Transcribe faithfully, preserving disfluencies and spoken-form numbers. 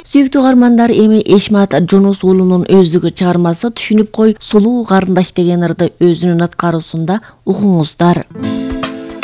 Сүйүктүү каармандар, эми Эшмат Жонос уулунун өздүгү чыгармасы Түшүнүп кой, сулуу карындаш деген ырды өзүнүн аткаруусунда угуңуздар.